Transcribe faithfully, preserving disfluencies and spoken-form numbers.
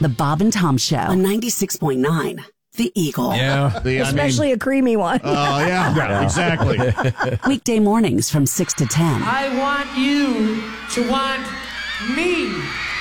The Bob and Tom Show on ninety-six point nine. The Eagle. Yeah. The, Especially I mean, a creamy one. Oh, uh, yeah, yeah, exactly. Weekday mornings from six to ten. I want you to want me.